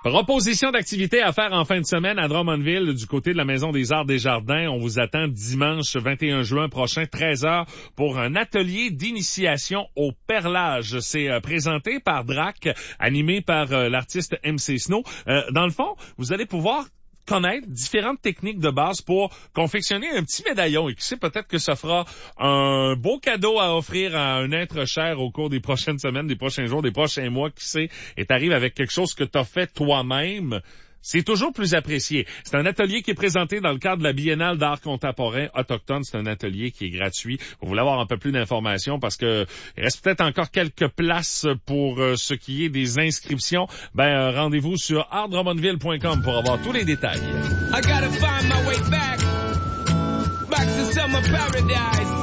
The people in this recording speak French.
Proposition d'activité à faire en fin de semaine à Drummondville du côté de la Maison des Arts des Jardins. On vous attend dimanche 21 juin prochain, 13h, pour un atelier d'initiation au perlage. C'est présenté par Drac, animé par l'artiste MC Snow. Dans le fond, vous allez pouvoir connaître différentes techniques de base pour confectionner un petit médaillon, et qui sait, peut-être que ça fera un beau cadeau à offrir à un être cher au cours des prochaines semaines, des prochains jours, des prochains mois, qui sait, et t'arrives avec quelque chose que t'as fait toi-même. C'est toujours plus apprécié. C'est un atelier qui est présenté dans le cadre de la Biennale d'art contemporain autochtone. C'est un atelier qui est gratuit. Vous voulez avoir un peu plus d'informations parce que il reste peut-être encore quelques places pour ce qui est des inscriptions. Rendez-vous sur artdrummondville.com pour avoir tous les détails. I gotta find my way back to summer paradise.